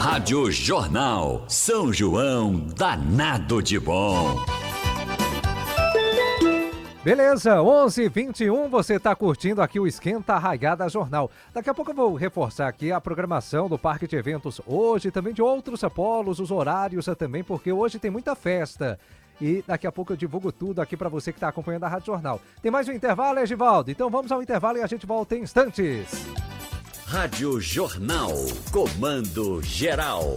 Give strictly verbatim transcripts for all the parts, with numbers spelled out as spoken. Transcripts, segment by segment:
Rádio Jornal, São João danado de bom. Beleza, onze e vinte e um, você está curtindo aqui o Esquenta Raiada Jornal. Daqui a pouco eu vou reforçar aqui a programação do Parque de Eventos hoje, também de outros polos, os horários também, porque hoje tem muita festa. E daqui a pouco eu divulgo tudo aqui para você que está acompanhando a Rádio Jornal. Tem mais um intervalo, Egivaldo? Então vamos ao intervalo e a gente volta em instantes. Rádio Jornal, comando geral.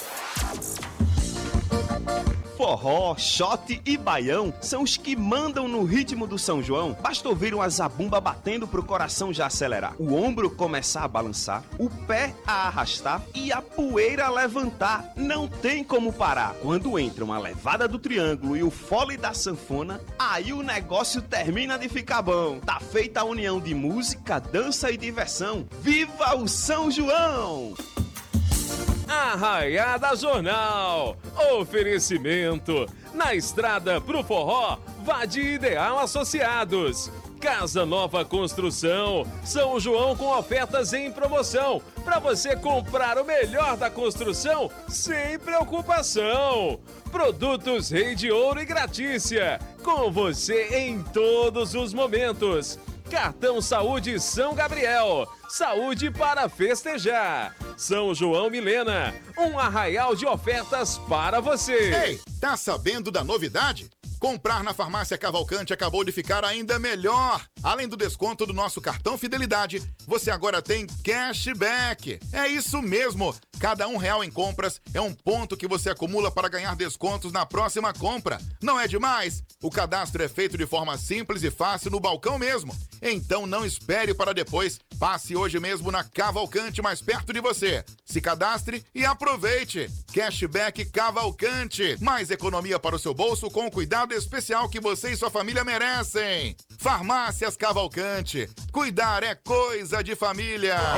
Forró, shot e baião são os que mandam no ritmo do São João. Basta ouvir uma zabumba batendo pro coração já acelerar, o ombro começar a balançar, o pé a arrastar e a poeira a levantar. Não tem como parar. Quando entra uma levada do triângulo e o fole da sanfona, aí o negócio termina de ficar bom. Tá feita a união de música, dança e diversão. Viva o São João! Arraiada Jornal. Oferecimento. Na estrada pro forró, vá de Ideal Associados. Casa Nova Construção. São João com ofertas em promoção. Para você comprar o melhor da construção sem preocupação. Produtos Rei de Ouro e Gratícia. Com você em todos os momentos. Cartão Saúde São Gabriel. Saúde para festejar. São João Milena. Um arraial de ofertas para você. Ei, tá sabendo da novidade? Comprar na Farmácia Cavalcante acabou de ficar ainda melhor. Além do desconto do nosso cartão Fidelidade, você agora tem cashback. É isso mesmo. Cada um real em compras é um ponto que você acumula para ganhar descontos na próxima compra. Não é demais? O cadastro é feito de forma simples e fácil no balcão mesmo. Então não espere para depois. Passe hoje mesmo na Cavalcante mais perto de você. Se cadastre e aproveite. Cashback Cavalcante. Mais economia para o seu bolso com o cuidado especial que você e sua família merecem. Farmácias Cavalcante. Cuidar é coisa de família.